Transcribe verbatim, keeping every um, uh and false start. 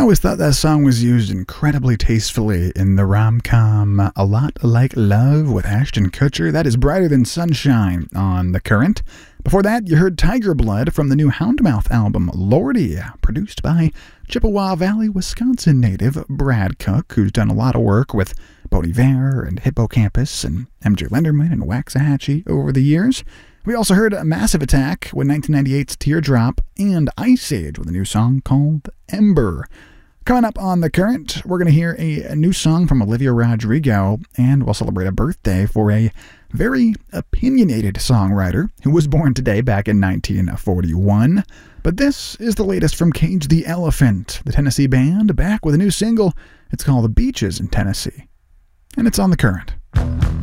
I always thought that song was used incredibly tastefully in the rom-com A Lot Like Love with Ashton Kutcher. That is Brighter Than Sunshine on The Current. Before that, you heard Tiger Blood from the new Houndmouth album, Lordy, produced by Chippewa Valley, Wisconsin native Brad Cook, who's done a lot of work with Bon Iver and Hippocampus and M J Lenderman and Waxahachie over the years. We also heard Massive Attack with nineteen ninety-eight's Teardrop and Ice Age with a new song called Ember. Coming up on The Current, we're going to hear a, a new song from Olivia Rodrigo, and we'll celebrate a birthday for a very opinionated songwriter who was born today back in nineteen forty-one. But this is the latest from Cage the Elephant, the Tennessee band, back with a new single. It's called Beaches in Tennessee, and it's on The Current.